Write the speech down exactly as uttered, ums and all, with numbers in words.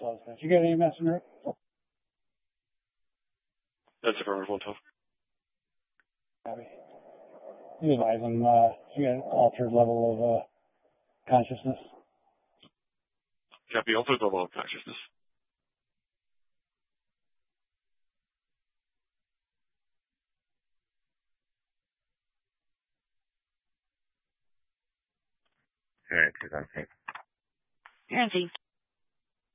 close. Did you get any messenger? That's affirmative, one twelve. Copy. You advise them, uh, you got an altered level of, uh, consciousness. Copy, altered level of consciousness. Alright, because I'm safe. You're in safe.